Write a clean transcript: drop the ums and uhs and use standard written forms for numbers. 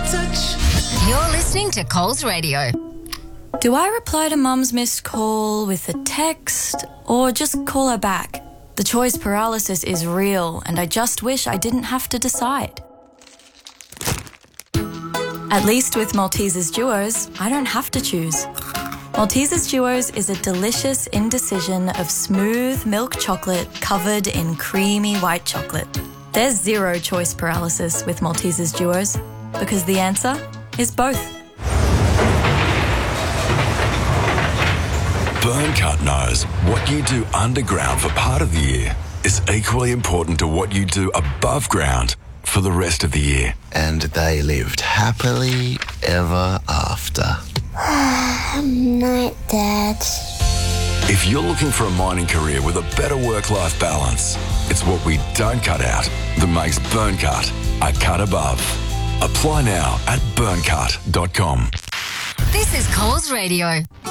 You're listening to Coles Radio. Do I reply to Mum's missed call with a text or just call her back? The choice paralysis is real and I just wish I didn't have to decide. At least with Maltesers Duos, I don't have to choose. Maltesers Duos is a delicious indecision of smooth milk chocolate covered in creamy white chocolate. There's zero choice paralysis with Maltesers Duos because the answer is both. Burncut knows what you do underground for part of the year is equally important to what you do above ground for the rest of the year. And they lived happily ever after. Night, Dad. If you're looking for a mining career with a better work-life balance, it's what we don't cut out that makes Burncut a cut above. Apply now at burncut.com. This is Coles Radio.